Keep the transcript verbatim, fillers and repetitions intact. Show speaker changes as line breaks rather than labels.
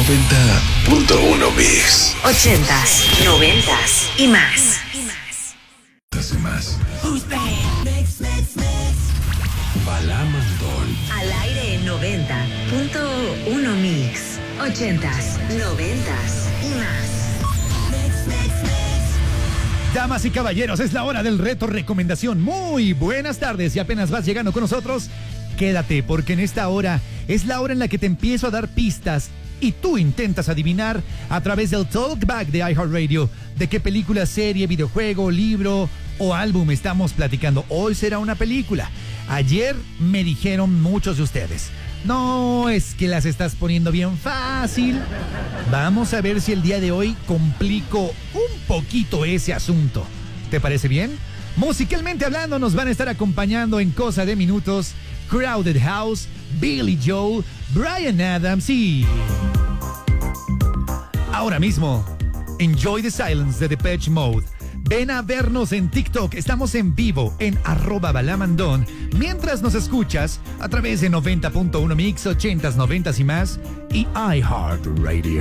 noventa punto uno Mix.
ochentas, noventas y más.
Y más.
Who's bad? Mix, mix, mix.
Balamandón.
Al aire en noventa punto uno Mix. ochentas, noventas y más. Mix, mix, mix.
Damas y caballeros, es la hora del reto recomendación. Muy buenas tardes. Si apenas vas llegando con nosotros, quédate, porque en esta hora es la hora en la que te empiezo a dar pistas y tú intentas adivinar a través del Talkback de iHeartRadio de qué película, serie, videojuego, libro o álbum estamos platicando. Hoy será una película. Ayer me dijeron muchos de ustedes, no, es que las estás poniendo bien fácil. Vamos a ver si el día de hoy complico un poquito ese asunto. ¿Te parece bien? Musicalmente hablando, nos van a estar acompañando en cosa de minutos Crowded House, Billy Joel, Bryan Adams y... ahora mismo, Enjoy the Silence de Depeche Mode. Ven a vernos en TikTok, estamos en vivo en arroba balamandón, mientras nos escuchas a través de noventa punto uno Mix, ochentas, noventas y más, y iHeartRadio.